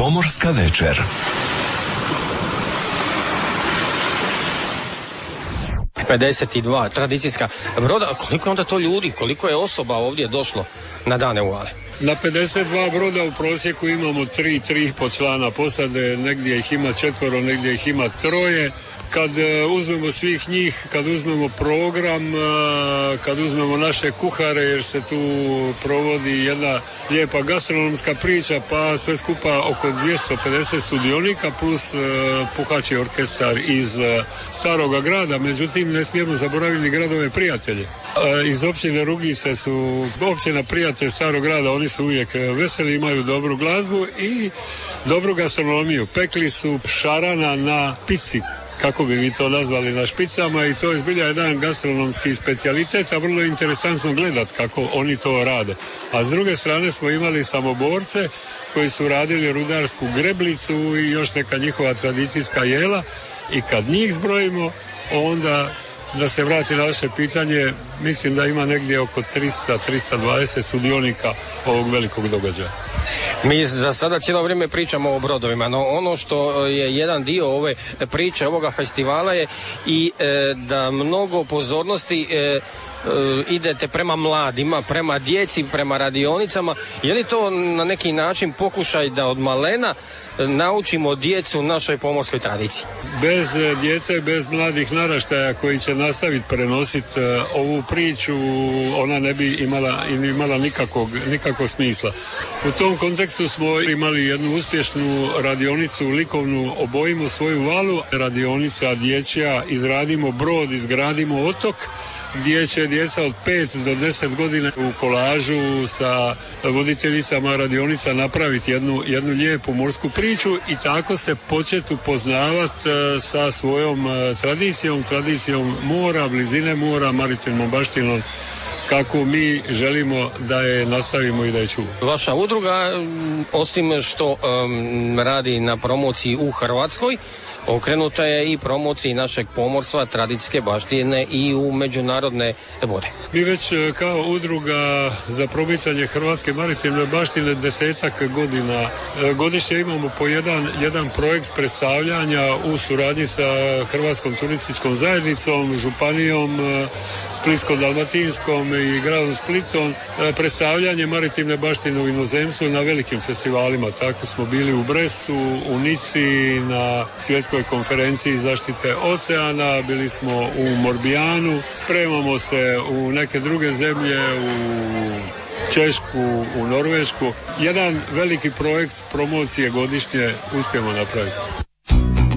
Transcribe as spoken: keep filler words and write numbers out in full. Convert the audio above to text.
Pomorska večer. pedeset dva tradicijska broda. Koliko je onda to ljudi, koliko je osoba ovdje došlo na dane Uvale? Na pedeset dva broda u prosjeku imamo tri, tri po člana posade, negdje ih ima četvoro, negdje ih ima troje. Kad uzmemo svih njih, kad uzmemo program, kad uzmemo naše kuhare, jer se tu provodi jedna lijepa gastronomska priča, pa sve skupa oko dvjesto pedeset sudionika plus puhači orkestar iz Staroga grada. Međutim, ne smijemo zaboraviti gradove prijatelje. Iz općine Rugice su općina prijatelj Starog grada, oni su uvijek veseli, imaju dobru glazbu i dobru gastronomiju. Pekli su šarana na pici, kako bi vi to nazvali, na špicama, i to je zbilja jedan gastronomski specijalitet, a vrlo je interesantno gledat kako oni to rade. A s druge strane smo imali samoborce koji su radili rudarsku greblicu i još neka njihova tradicijska jela, i kad njih zbrojimo, onda, da se vrati na vaše pitanje, mislim da ima negdje oko tristo do tristo dvadeset sudionika ovog velikog događaja. Mi za sada cijelo vrijeme pričamo o brodovima, no ono što je jedan dio ove priče, ovoga festivala je i e, da mnogo pozornosti e, idete prema mladima, prema djeci, prema radionicama. Je li to na neki način pokušaj da od malena naučimo djecu našoj pomorskoj tradiciji? Bez djece, bez mladih naraštaja koji će nastaviti prenositi ovu priču, ona ne bi imala, imala nikakvog, nikakvog smisla. U tom kontekstu smo imali jednu uspješnu radionicu likovnu Obojimo svoju valu. Radionica dječja Izradimo brod, izgradimo otok, gdje će djeca od pet do deset godina u kolažu sa voditeljicama radionica napraviti jednu, jednu lijepu morsku priču i tako se početi upoznavati sa svojom tradicijom, tradicijom mora, blizine mora, maritimnom baštinom, kako mi želimo da je nastavimo i da je čuvamo. Vaša udruga, osim što um, radi na promociji u Hrvatskoj, okrenuta je i promociji našeg pomorstva, tradicijske baštine i u međunarodne vode. Mi već kao udruga za promicanje hrvatske maritimne baštine desetak godina godišnje imamo po jedan, jedan projekt predstavljanja u suradnji sa Hrvatskom turističkom zajednicom, županijom Splitsko-dalmatinskom i gradom Splitom, predstavljanje maritimne baštine u inozemstvu na velikim festivalima. Tako smo bili u Brestu, u Nici, na svjetskoj konferenciji zaštite oceana, bili smo u Morbijanu, spremamo se u neke druge zemlje, u Češku, u Norvešku. Jedan veliki projekt promocije godišnje uspijemo napraviti.